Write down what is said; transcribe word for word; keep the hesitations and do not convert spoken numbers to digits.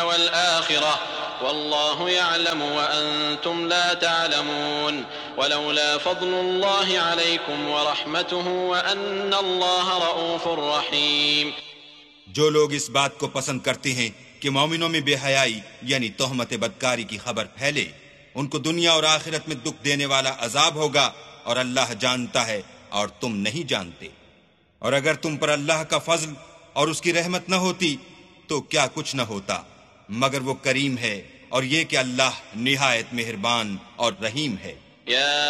वल आखिरह वल्लाहु यअलमु व अंतुम ला तअलमून वलौला फज़्लुल्लाहि अलैकुम व रहमतुहु व अन्नल्लाह रऊफुर रहीम। जो लोग इस बात को पसंद करते हैं कि मोमिनों में बेहयाई यानी तोहमत बदकारी की खबर फैले, उनको दुनिया और आखिरत में दुख देने वाला अजाब होगा, और अल्लाह जानता है और तुम नहीं जानते। और अगर तुम पर अल्लाह का फजल और उसकी रहमत न होती तो क्या कुछ न होता, मगर वो करीम है, और ये कि अल्लाह निहायत मेहरबान और रहीम है।